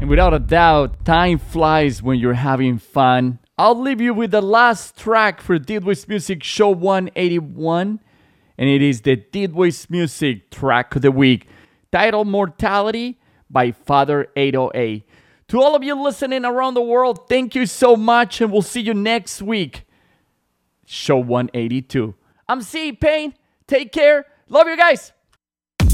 without a doubt, time flies when you're having fun. I'll leave you with the last track for Dead Ways Music Show 181, and it is the Dead Ways Music track of the week, titled Mortality by Father 808. To all of you listening around the world, thank you so much, and we'll see you next week. Show 182. I'm C. Payne. Take care. Love you guys.